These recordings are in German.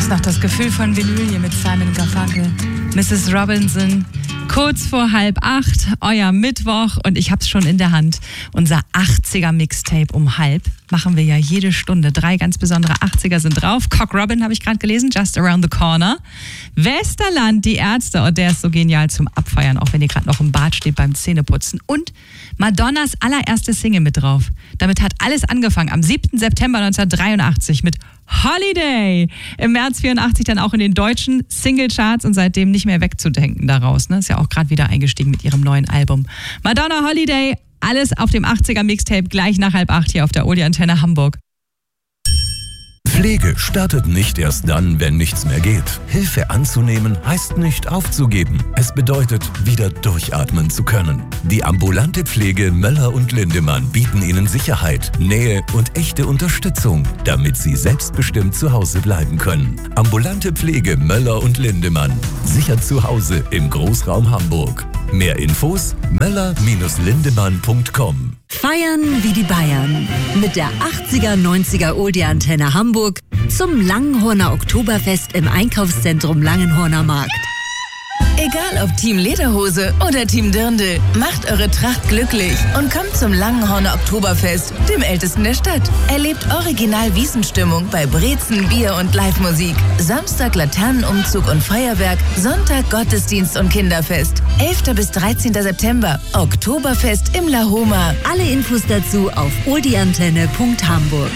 ist noch das Gefühl von Vinyl hier mit Simon Garfunkel, Mrs. Robinson. Kurz vor 7:30, euer Mittwoch und ich hab's schon in der Hand. Unser 80er Mixtape um 7:30 machen wir ja jede Stunde. 3 ganz besondere 80er sind drauf. Cock Robin habe ich gerade gelesen, Just Around the Corner. Westerland, die Ärzte, und der ist so genial zum Abfeiern, auch wenn ihr gerade noch im Bad steht beim Zähneputzen. Und Madonnas allererste Single mit drauf. Damit hat alles angefangen am 7. September 1983 mit Holiday. Im März 84 dann auch in den deutschen Singlecharts und seitdem nicht mehr wegzudenken daraus. Ne? Ist ja auch gerade wieder eingestiegen mit ihrem neuen Album. Madonna Holiday, alles auf dem 80er Mixtape gleich nach 7:30 hier auf der Oldie-Antenne Hamburg. Pflege startet nicht erst dann, wenn nichts mehr geht. Hilfe anzunehmen heißt nicht aufzugeben. Es bedeutet, wieder durchatmen zu können. Die ambulante Pflege Möller und Lindemann bieten Ihnen Sicherheit, Nähe und echte Unterstützung, damit Sie selbstbestimmt zu Hause bleiben können. Ambulante Pflege Möller und Lindemann. Sicher zu Hause im Großraum Hamburg. Mehr Infos möller-lindemann.com. Feiern wie die Bayern. Mit der 80er, 90er Oldie-Antenne Hamburg zum Langenhorner Oktoberfest im Einkaufszentrum Langenhorner Markt. Egal ob Team Lederhose oder Team Dirndl, macht eure Tracht glücklich und kommt zum Langenhorner Oktoberfest, dem ältesten der Stadt. Erlebt original Wiesenstimmung bei Brezen, Bier und Live-Musik. Samstag Laternenumzug und Feuerwerk, Sonntag Gottesdienst und Kinderfest. 11. bis 13. September, Oktoberfest im Lahoma. Alle Infos dazu auf oldieantenne.hamburg.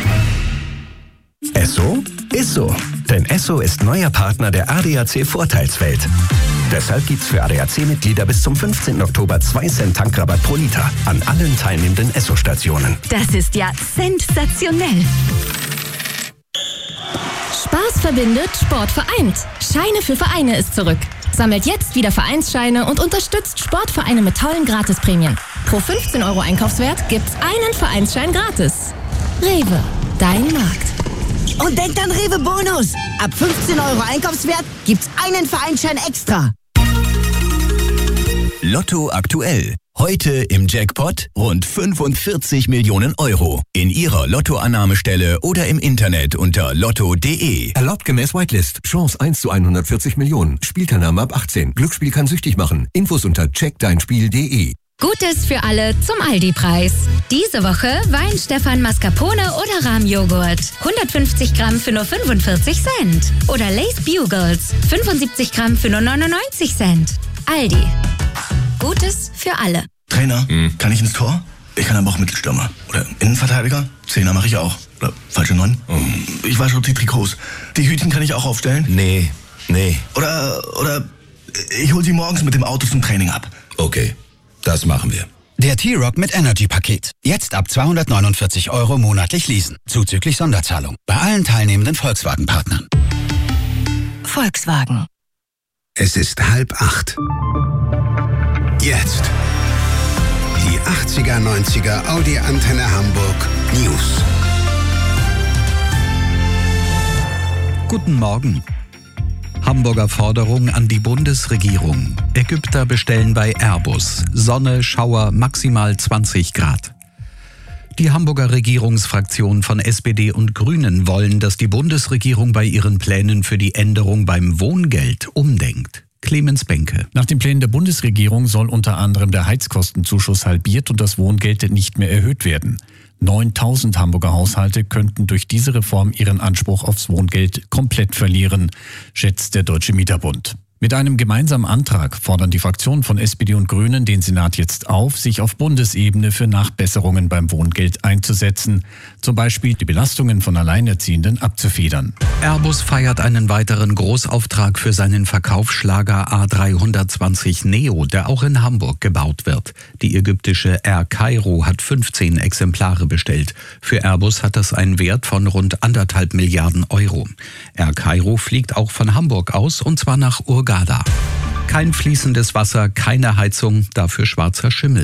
Esso ist so. Denn Esso ist neuer Partner der ADAC Vorteilswelt. Deshalb gibt's für ADAC-Mitglieder bis zum 15. Oktober 2 Cent Tankrabatt pro Liter an allen teilnehmenden Esso-Stationen. Das ist ja sensationell. Spaß verbindet, Sport vereint. Scheine für Vereine ist zurück. Sammelt jetzt wieder Vereinsscheine und unterstützt Sportvereine mit tollen Gratisprämien. Pro 15 € Einkaufswert gibt's einen Vereinsschein gratis. Rewe, dein Markt. Und denkt an Rewe Bonus. Ab 15 € Einkaufswert gibt's einen Vereinsschein extra. Lotto aktuell. Heute im Jackpot rund 45 Millionen €. In Ihrer Lottoannahmestelle oder im Internet unter lotto.de. Erlaubt gemäß Whitelist. Chance 1 zu 140 Millionen. Spielteilnahme ab 18. Glücksspiel kann süchtig machen. Infos unter checkdeinspiel.de. Gutes für alle zum Aldi-Preis. Diese Woche Wein Stefan Mascarpone oder Rahmjoghurt. 150 Gramm für nur 45 Cent. Oder Lay's Bugles. 75 Gramm für nur 99 Cent. Aldi. Gutes für alle. Trainer, kann ich ins Tor? Ich kann aber auch Mittelstürmer. Oder Innenverteidiger? Zehner mache ich auch. Oder falsche 9? Ich wasche die Trikots. Die Hütchen kann ich auch aufstellen? Nee. Oder ich hole sie morgens mit dem Auto zum Training ab. Okay, das machen wir. Der T-Rock mit Energy-Paket. Jetzt ab 249 € monatlich leasen. Zuzüglich Sonderzahlung. Bei allen teilnehmenden Volkswagen-Partnern. Volkswagen. Es ist 7:30. Jetzt. Die 80er, 90er Audi-Antenne Hamburg News. Guten Morgen. Hamburger Forderung an die Bundesregierung. Ägypter bestellen bei Airbus. Sonne, Schauer, maximal 20 Grad. Die Hamburger Regierungsfraktion von SPD und Grünen wollen, dass die Bundesregierung bei ihren Plänen für die Änderung beim Wohngeld umdenkt. Clemens Benke. Nach den Plänen der Bundesregierung soll unter anderem der Heizkostenzuschuss halbiert und das Wohngeld nicht mehr erhöht werden. 9.000 Hamburger Haushalte könnten durch diese Reform ihren Anspruch aufs Wohngeld komplett verlieren, schätzt der Deutsche Mieterbund. Mit einem gemeinsamen Antrag fordern die Fraktionen von SPD und Grünen den Senat jetzt auf, sich auf Bundesebene für Nachbesserungen beim Wohngeld einzusetzen, zum Beispiel die Belastungen von Alleinerziehenden abzufedern. Airbus feiert einen weiteren Großauftrag für seinen Verkaufsschlager A320 Neo, der auch in Hamburg gebaut wird. Die ägyptische Air Cairo hat 15 Exemplare bestellt. Für Airbus hat das einen Wert von rund 1,5 Milliarden €. Air Cairo fliegt auch von Hamburg aus, und zwar nach Hurghada. Kein fließendes Wasser, keine Heizung, dafür schwarzer Schimmel.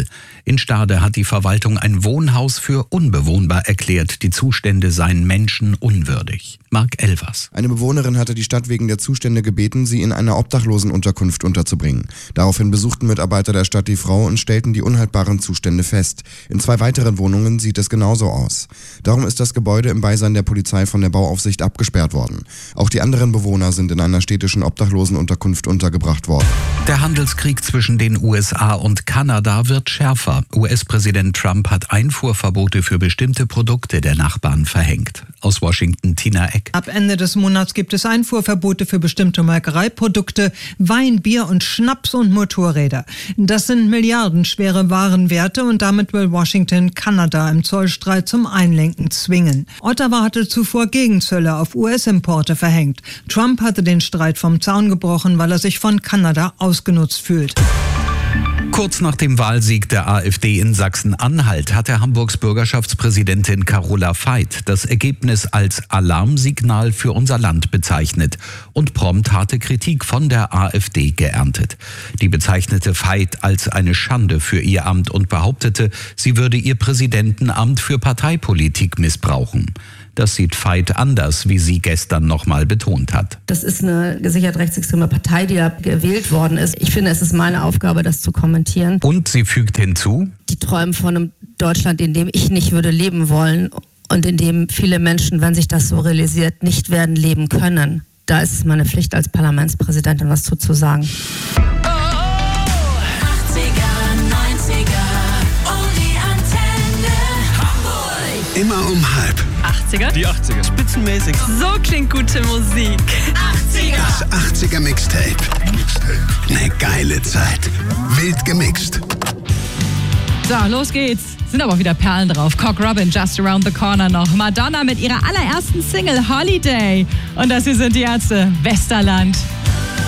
In Stade hat die Verwaltung ein Wohnhaus für unbewohnbar erklärt. Die Zustände seien menschenunwürdig. Marc Elvers. Eine Bewohnerin hatte die Stadt wegen der Zustände gebeten, sie in einer Obdachlosenunterkunft unterzubringen. Daraufhin besuchten Mitarbeiter der Stadt die Frau und stellten die unhaltbaren Zustände fest. In 2 weiteren Wohnungen sieht es genauso aus. Darum ist das Gebäude im Beisein der Polizei von der Bauaufsicht abgesperrt worden. Auch die anderen Bewohner sind in einer städtischen Obdachlosenunterkunft untergebracht worden. Der Handelskrieg zwischen den USA und Kanada wird schärfer. US-Präsident Trump hat Einfuhrverbote für bestimmte Produkte der Nachbarn verhängt. Aus Washington, Tina Eck. Ab Ende des Monats gibt es Einfuhrverbote für bestimmte Molkereiprodukte, Wein, Bier und Schnaps und Motorräder. Das sind milliardenschwere Warenwerte und damit will Washington Kanada im Zollstreit zum Einlenken zwingen. Ottawa hatte zuvor Gegenzölle auf US-Importe verhängt. Trump hatte den Streit vom Zaun gebrochen, weil er sich von Kanada ausgenutzt fühlt. Kurz nach dem Wahlsieg der AfD in Sachsen-Anhalt hatte Hamburgs Bürgerschaftspräsidentin Carola Veit das Ergebnis als Alarmsignal für unser Land bezeichnet und prompt harte Kritik von der AfD geerntet. Die bezeichnete Veit als eine Schande für ihr Amt und behauptete, sie würde ihr Präsidentenamt für Parteipolitik missbrauchen. Das sieht Veit anders, wie sie gestern nochmal betont hat. Das ist eine gesichert rechtsextreme Partei, die da gewählt worden ist. Ich finde, es ist meine Aufgabe, das zu kommentieren. Und sie fügt hinzu: Die träumen von einem Deutschland, in dem ich nicht würde leben wollen und in dem viele Menschen, wenn sich das so realisiert, nicht werden leben können. Da ist es meine Pflicht als Parlamentspräsidentin, was zu sagen. Immer um 12:30. 80er? Die 80er. Spitzenmäßig. So klingt gute Musik. 80er. Das 80er Mixtape. Eine geile Zeit. Wild gemixt. So, los geht's. Sind aber wieder Perlen drauf. Cock Robin, Just Around the Corner noch. Madonna mit ihrer allerersten Single Holiday. Und das hier sind die Ärzte. Westerland.